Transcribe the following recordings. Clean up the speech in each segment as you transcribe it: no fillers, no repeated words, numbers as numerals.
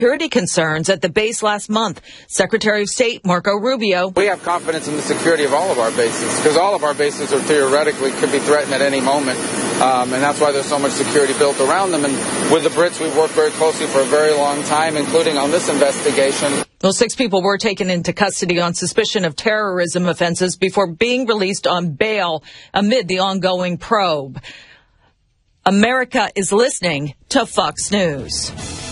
security concerns at the base last month. Secretary of State Marco Rubio. We have confidence in the security of all of our bases because all of our bases are theoretically could be threatened at any moment. And that's why there's so much security built around them. And with the Brits, we've worked very closely for a very long time, including on this investigation. Well, 6 people were taken into custody on suspicion of terrorism offenses before being released on bail amid the ongoing probe. America is listening to Fox News.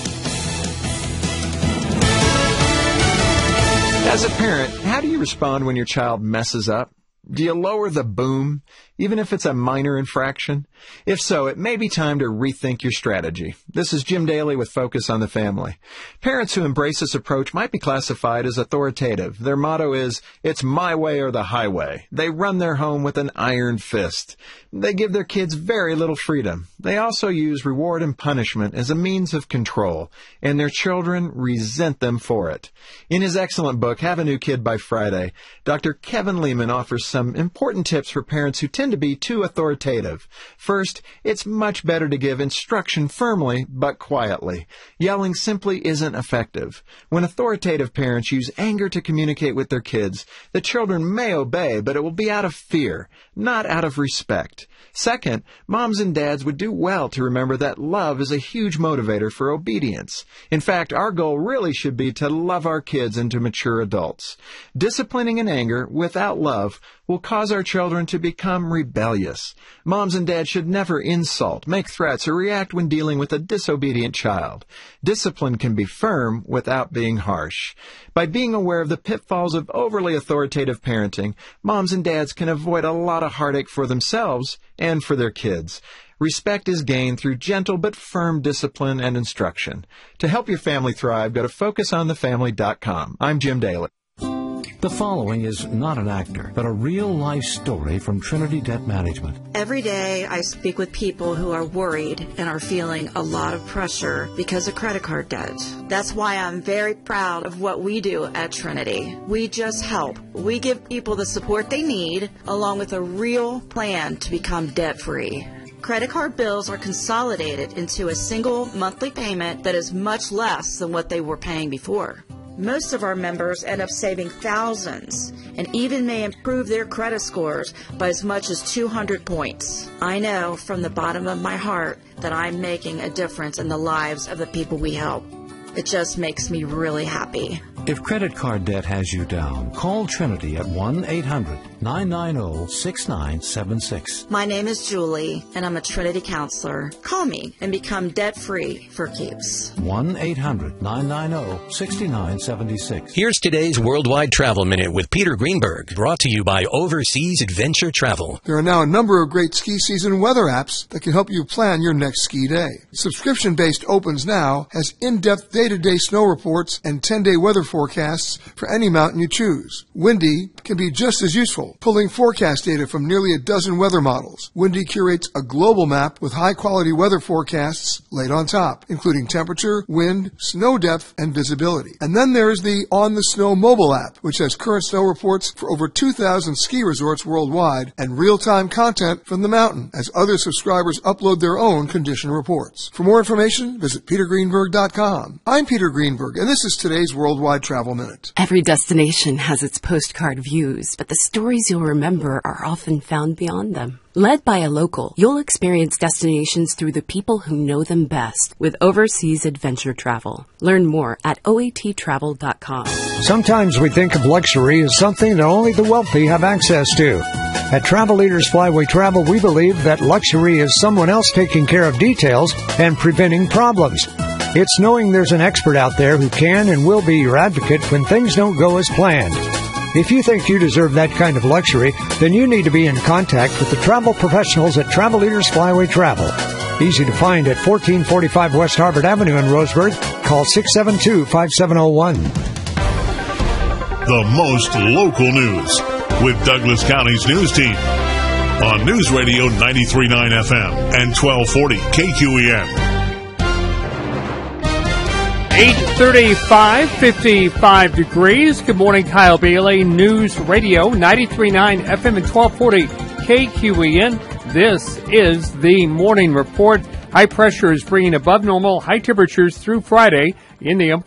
As a parent, how do you respond when your child messes up? Do you lower the boom, even if it's a minor infraction? If so, it may be time to rethink your strategy. This is Jim Daly with Focus on the Family. Parents who embrace this approach might be classified as authoritative. Their motto is, it's my way or the highway. They run their home with an iron fist. They give their kids very little freedom. They also use reward and punishment as a means of control, and their children resent them for it. In his excellent book, Have a New Kid by Friday, Dr. Kevin Lehman offers some important tips for parents who tend to be too authoritative. First, it's much better to give instruction firmly but quietly. Yelling simply isn't effective. When authoritative parents use anger to communicate with their kids, the children may obey, but it will be out of fear, not out of respect. Second, moms and dads would do well to remember that love is a huge motivator for obedience. In fact, our goal really should be to love our kids into mature adults. Disciplining in anger without love will cause our children to become rebellious. Moms and dads should never insult, make threats, or react when dealing with a disobedient child. Discipline can be firm without being harsh. By being aware of the pitfalls of overly authoritative parenting, moms and dads can avoid a lot of heartache for themselves and for their kids. Respect is gained through gentle but firm discipline and instruction. To help your family thrive, go to FocusOnTheFamily.com. I'm Jim Daly. The following is not an actor, but a real-life story from Trinity Debt Management. Every day I speak with people who are worried and are feeling a lot of pressure because of credit card debt. That's why I'm very proud of what we do at Trinity. We just help. We give people the support they need, along with a real plan to become debt-free. Credit card bills are consolidated into a single monthly payment that is much less than what they were paying before. Most of our members end up saving thousands and even may improve their credit scores by as much as 200 points. I know from the bottom of my heart that I'm making a difference in the lives of the people we help. It just makes me really happy. If credit card debt has you down, call Trinity at 1-800-990-6976. My name is Julie, and I'm a Trinity counselor. Call me and become debt-free for keeps. 1-800-990-6976. Here's today's Worldwide Travel Minute with Peter Greenberg, brought to you by Overseas Adventure Travel. There are now a number of great ski season weather apps that can help you plan your next ski day. Subscription-based Opens Now has in-depth day-to-day snow reports and 10-day weather forecasts for any mountain you choose. Windy can be just as useful, pulling forecast data from nearly a dozen weather models. Windy curates a global map with high-quality weather forecasts laid on top, including temperature, wind, snow depth, and visibility. And then there's the On the Snow mobile app, which has current snow reports for over 2,000 ski resorts worldwide and real-time content from the mountain as other subscribers upload their own condition reports. For more information, visit petergreenberg.com. I'm Peter Greenberg, and this is today's Worldwide Travel Minute. Every destination has its postcard views, but the stories you'll remember are often found beyond them. Led by a local, you'll experience destinations through the people who know them best with Overseas Adventure Travel. Learn more at oattravel.com. Sometimes we think of luxury as something that only the wealthy have access to. At Travel Leaders Flyway Travel, we believe that luxury is someone else taking care of details and preventing problems. It's knowing there's an expert out there who can and will be your advocate when things don't go as planned. If you think you deserve that kind of luxury, then you need to be in contact with the travel professionals at Travel Leaders Flyway Travel. Easy to find at 1445 West Harvard Avenue in Roseburg. Call 672-5701. The most local news with Douglas County's news team on News Radio 93.9 FM and 1240 KQEN. 8:35, 55 degrees. Good morning, Kyle Bailey, News Radio 93.9 FM and 1240 KQEN. This is the morning report. High pressure is bringing above normal high temperatures through Friday. in the